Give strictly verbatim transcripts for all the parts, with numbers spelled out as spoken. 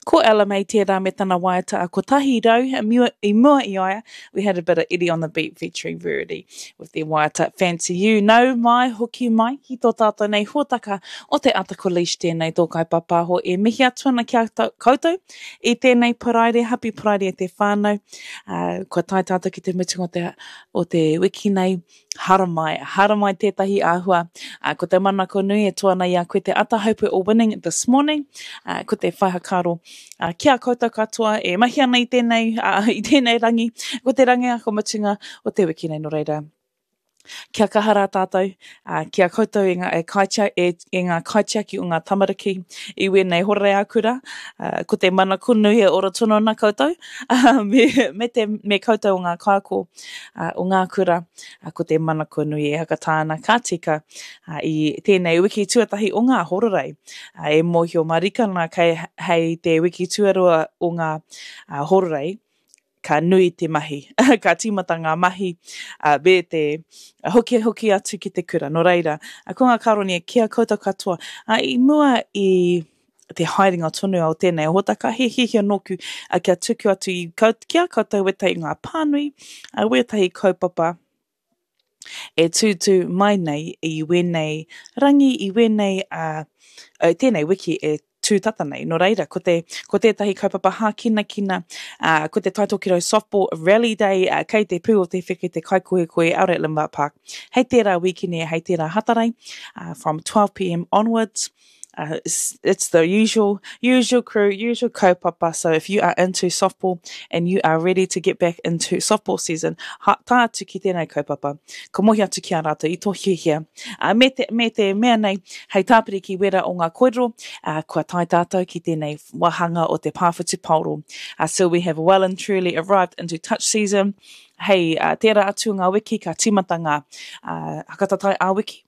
Ko ela mai tērā me tana waiata a ko tahi rau, a mua, I mua I aia. We had a bit of Eddie on the Beat featuring Verity with their waiata Fancy You. Nau mai, hoki mai, ki tō tātou nei hōtaka o te atako leash tēnei tō kai papaho e mihi atuana ki a koutou I tēnei paraire, happy paraire e te whānau. Uh, ko tai tātou ki te mutunga o te, o te wiki nei, hara mai, hara mai tētahi āhua. Uh, ko te manako nui e tuana ia koe te atahaupu o winning this morning, uh, ko te whaihakaro. Uh, kia koutou katoa e mahi ana I tēnei, uh, I tēnei rangi, ko te rangi ako mutunga o te wiki nei no reira. Kia kahara tātou, uh, kia koutou e ngā, e kaitia, e, e ngā kaitiaki o ngā tamariki I wēnei horere akura, uh, ko te mana kunui e ora tono na koutou, uh, me, me, te, me koutou o ngā kaiko uh, o ngā kura, uh, ko te mana kunui e hakatāna ka tika uh, I tēnei wiki tuatahi o ngā horerei, uh, e mohio marikana kei hei te wiki tuarua o ngā uh, horerei, ka nui te mahi, ka tīmata ngā mahi, uh, be te uh, hoki hoki atu ki te kura, no reira. Uh, ko ngā karoni e kia koutou katoa, uh, I mua I te haerenga tonu o tēnei hōtaka, he hihia noku uh, kia tuku atu I kaut, kia koutou wetahi ngā pānui, uh, wetahi kaupapa, e tūtū mai nei I wēnei rangi, I wēnei, uh, uh, tēnei wiki e tūtata nei, no reira, ko te, ko tētahi kaupapa hā kina kina, uh, ko te Taitokiro Softball Rally Day, uh, kei te pū o te whiki te kaikoe koe out at Limba Park. Hei tērā wikini, hei tērā hatarai, uh, from twelve p m onwards. Uh, it's, it's the usual, usual crew, usual kaupapa. So if you are into softball and you are ready to get back into softball season, ha, tā atu ki tēnei kaupapa. Ka mohi atu ki a rātou I tō hiahia. Uh, me, te, me te mea nei, hei tāpiri ki wera o ngā koiro, uh, kua tai tātou ki tēnei wahanga o te Pāwhitu Pauro. Uh, so we have well and truly arrived into touch season. Hei, uh, tērā atu ngā wiki, ka tīmata ngā uh, hakatatai a wiki.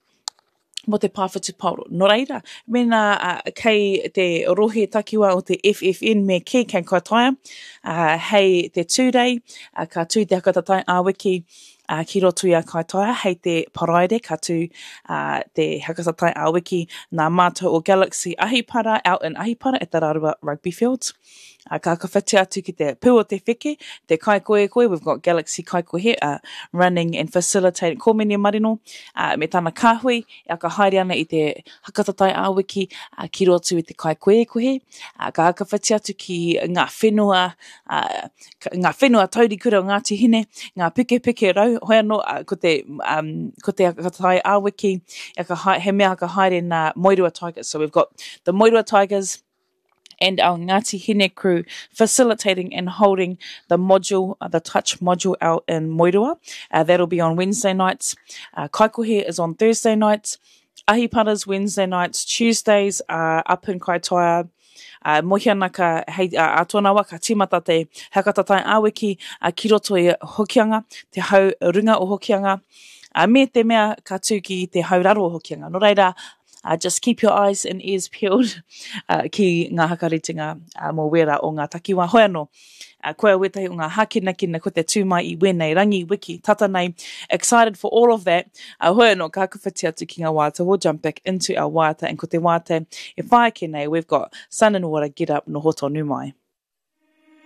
Mo te Pāwhitu Pauro. No reira, mena uh, kei te rohe takiwa o te F F N me ki kei kaitaia, uh, hei te two-day, uh, ka tū te hakatatai a wiki, uh, ki roto I a kaitaia, hei te paraire, ka tū uh, te hakatatai a wiki, nā mātou o Galaxy Ahipara, out in Ahipara, at the Rarua Rugby Fields. Uh, ka kawhiti atu ki te pū o te whike, te kaikoe koe, we've got Galaxy Kaikoe here, uh, running and facilitating kōmenia marino, uh, me tāna kāhui, e ka haere ana I te hakatatai āwiki, uh, ki rotu I te kaikoe koe, uh, ka kawhiti atu ki ngā whenua, uh, ngā whenua tauri kura o Ngāti Hine, ngā pike pike rau, hoi anō, uh, ko te, um, ko te hakatatai āwiki, e ka haere, he mea ka haere nā Moirua Tigers, so we've got the Moirua Tigers, and our Ngāti Hine crew facilitating and holding the module, uh, the touch module out in Moirua. Uh, that'll be on Wednesday nights. Uh, Kaikohe is on Thursday nights. Ahipara's Wednesday nights. Tuesdays are up in Kaitaia. Uh, mohi ana ka hei uh, atuana wa ka tīmata te hakatatai āwiki uh, ki roto I hokianga, te hau runga o hokianga. Uh, me te mea ka tūki te hauraro o hokianga. No reira, Uh, just keep your eyes and ears peeled uh, ki ngā hakaritinga uh, mō wera o ngā takiwa. Hoi anō, uh, koe wetahi o ngā hakina kina ko te tūmai I wēnei rangi wiki tata nei. Excited for all of that. Uh, hoi anō, ka kawhiti atu ki ngā wāta. We'll jump back into our wāta, and ko te wāta e whae ki nei, we've got Sun and Water, Get Up, no hoto numai.